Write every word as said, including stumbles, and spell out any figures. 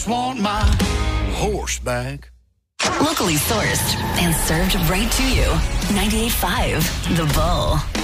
want my horse back. Locally sourced and served right to you. ninety-eight point five The Bull.